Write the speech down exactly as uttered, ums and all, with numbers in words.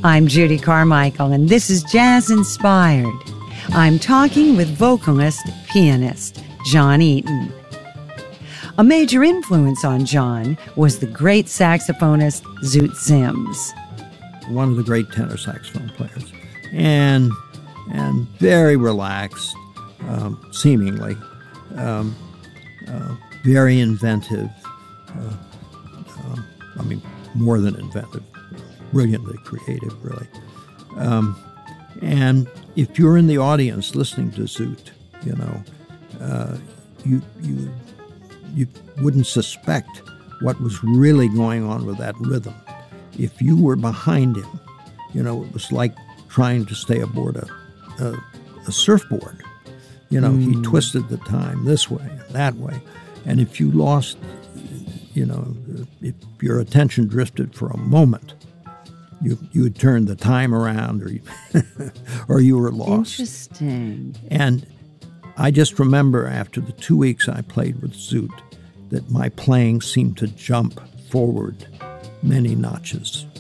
I'm Judy Carmichael, and this is Jazz Inspired. I'm talking with vocalist, pianist John Eaton. A major influence on John was the great saxophonist Zoot Sims. One of the great tenor saxophone players, and and very relaxed, um, seemingly, um, uh, very inventive. Uh, um, I mean, more than inventive, brilliantly creative, really. Um, and if you're in the audience listening to Zoot, you know, uh, you you you wouldn't suspect what was really going on with that rhythm. If you were behind him, you know, it was like trying to stay aboard a, a, a surfboard. You know, mm. he twisted the time this way and that way. And if you lost, you know, if your attention drifted for a moment, you you would turn the time around, or you, or you were lost. Interesting. And I just remember after the two weeks I played with Zoot that my playing seemed to jump forward many notches.